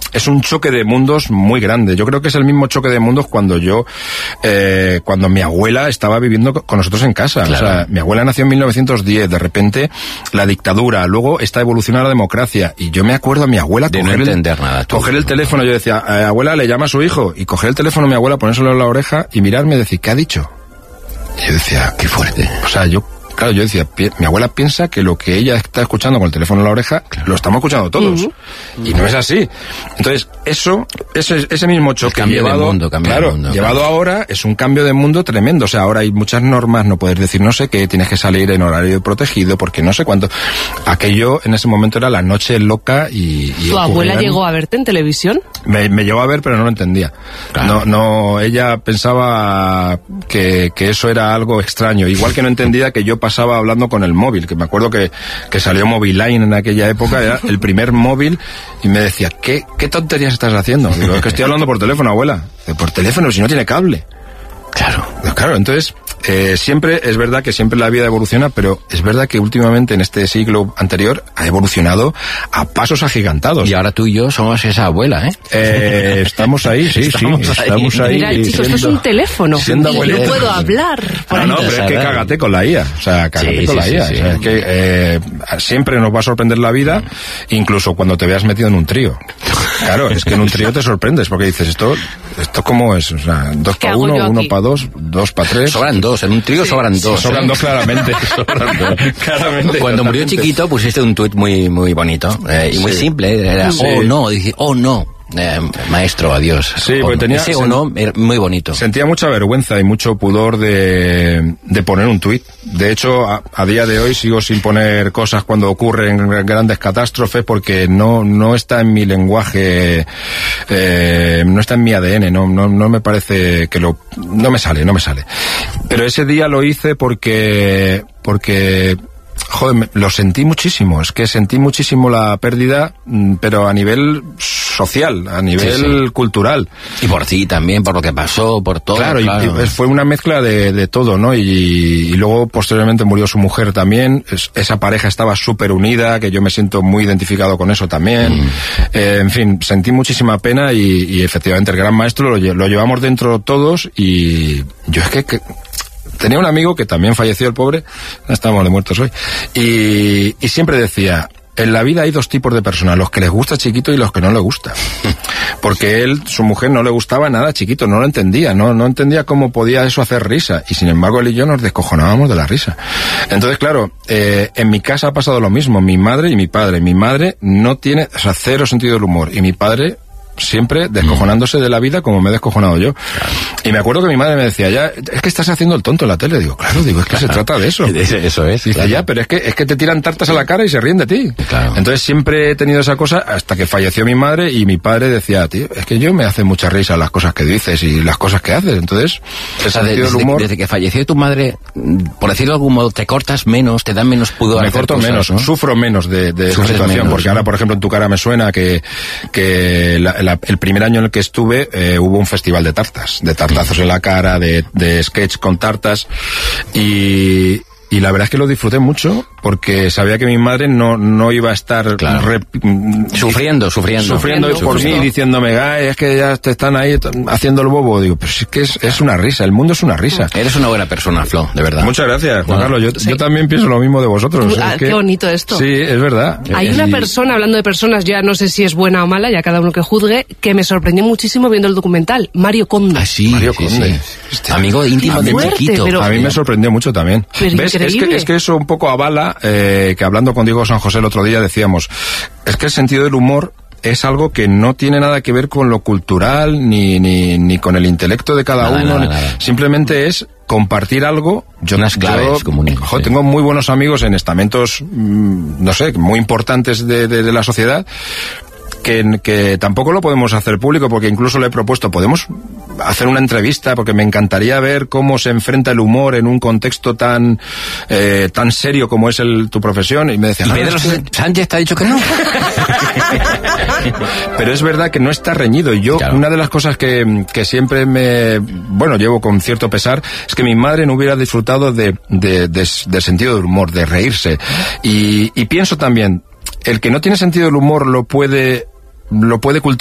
es un choque de mundos muy grande. Yo creo que es el mismo choque de mundos cuando cuando mi abuela estaba viviendo con nosotros en casa. Claro. O sea, mi abuela nació en 1910, de repente la dictadura, luego está evolucionando la democracia, y yo me acuerdo a mi abuela coger el teléfono, yo decía, abuela, le llama a su hijo, y coger el teléfono a mi abuela, ponérselo en la oreja y mirarme y decir, ¿qué ha dicho? Y yo decía, qué fuerte. O sea, yo decía, mi abuela piensa que lo que ella está escuchando con el teléfono en la oreja, lo estamos escuchando todos. Y no es así. Entonces, ese mismo choque llevado ahora, es un cambio de mundo tremendo. O sea, ahora hay muchas normas, no puedes decir no sé qué, tienes que salir en horario protegido, porque no sé cuánto. Aquello, en ese momento, era la noche loca y ¿Tu abuela llegó a verte en televisión? Me llegó a ver, pero no lo entendía. Claro. No, ella pensaba que eso era algo extraño. Igual que no entendía que yo pasaba hablando con el móvil, que me acuerdo que salió Moviline en aquella época, era el primer móvil, y me decía, ¿qué tonterías estás haciendo? Digo, es que estoy hablando por teléfono, abuela. Por teléfono, si no tiene cable. Claro, entonces, siempre, es verdad que siempre la vida evoluciona, pero es verdad que últimamente en este siglo anterior ha evolucionado a pasos agigantados. Y ahora tú y yo somos esa abuela, ¿eh? Estamos ahí, estamos ahí. Mira, chicos, esto es un teléfono. Siendo abuelita. No puedo hablar. No, pero es que cágate con la IA. O sea, cágate con la IA. Sí. O sea, es que siempre nos va a sorprender la vida, incluso cuando te veas metido en un trío. Claro, es que en un trío te sorprendes, porque dices, ¿esto cómo es? O sea, 2 para 1, 1 para 2, 2 para 3. Sobran 2, en un trío sobran 2. Sobran 2 claramente. Claramente. Cuando murió chiquito pusiste un tuit muy bonito y muy simple. Era, dije, maestro, adiós. Sí, porque tenía ese era muy bonito. Sentía mucha vergüenza y mucho pudor de poner un tuit. De hecho, a día de hoy sigo sin poner cosas cuando ocurren grandes catástrofes, porque no está en mi lenguaje, no está en mi ADN, no me parece que no me sale. Pero ese día lo hice porque joder, lo sentí muchísimo. Es que sentí muchísimo la pérdida, pero a nivel social, a nivel cultural. Y por ti también, por lo que pasó, por todo. Claro. Y fue una mezcla de todo, ¿no? Y luego, posteriormente, murió su mujer también. Esa pareja estaba súper unida, que yo me siento muy identificado con eso también. En fin, sentí muchísima pena y efectivamente el gran maestro lo llevamos dentro todos, y yo es que tenía un amigo que también falleció, el pobre, estamos de muertos hoy, y siempre decía, en la vida hay 2 tipos de personas, los que les gusta chiquito y los que no les gusta. Porque su mujer no le gustaba nada chiquito, no lo entendía, no entendía cómo podía eso hacer risa, y sin embargo él y yo nos descojonábamos de la risa. Entonces, claro, en mi casa ha pasado lo mismo, mi madre y mi padre. Mi madre no tiene, o sea, 0 sentido del humor, y mi padre siempre descojonándose de la vida como me he descojonado yo. Y me acuerdo que mi madre me decía, ya, es que estás haciendo el tonto en la tele. Digo, es que se trata de eso. Eso es. Dice, ya, pero es que te tiran tartas a la cara y se ríen de ti. Claro. Entonces siempre he tenido esa cosa hasta que falleció mi madre, y mi padre decía, tío, es que yo me hace mucha risa las cosas que dices y las cosas que haces. Entonces, desde que falleció tu madre, por decirlo de algún modo, te cortas menos, te dan menos pudor. Me corto menos, ¿no? Sufro menos de esa situación, menos, porque ahora, por ejemplo, en tu cara me suena que el primer año en el que estuve hubo un festival de tartazos en la cara, de sketch con tartas, y la verdad es que lo disfruté mucho, porque sabía que mi madre no iba a estar sufriendo por mí, diciéndome, es que ya te están ahí haciendo el bobo. Digo, pero es que es una risa, el mundo es una risa. Eres una buena persona, Flo, de verdad. Muchas gracias, Juan Carlos. Yo también pienso lo mismo de vosotros. Qué bonito esto. Sí, es verdad. Hay una persona, hablando de personas, ya no sé si es buena o mala, ya cada uno que juzgue, que me sorprendió muchísimo viendo el documental, Mario Conde. Mario Conde. Sí. Amigo íntimo de chiquito. A mí me sorprendió mucho también. ¿Ves? Es que eso un poco avala, que hablando con Diego San José el otro día decíamos, es que el sentido del humor es algo que no tiene nada que ver con lo cultural ni con el intelecto de cada uno. Nada. Simplemente es compartir algo. Unas claves comunes. Tengo muy buenos amigos en estamentos, no sé, muy importantes de la sociedad, que tampoco lo podemos hacer público, porque incluso le he propuesto, podemos hacer una entrevista, porque me encantaría ver cómo se enfrenta el humor en un contexto tan serio como es tu profesión. Y me decía, ¿y Pedro Sánchez te ha dicho que no? Pero es verdad que no está reñido, y yo, una de las cosas que siempre llevo con cierto pesar, es que mi madre no hubiera disfrutado de sentido del humor, de reírse. Y pienso también, el que no tiene sentido del humor lo puede cultivar